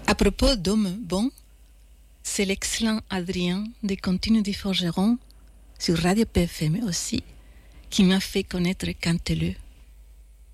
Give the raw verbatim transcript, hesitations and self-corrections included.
À propos d'hommes bons, c'est l'excellent Adrien des Continues du Forgeron, sur Radio P F M aussi, qui m'a fait connaître Canteleu.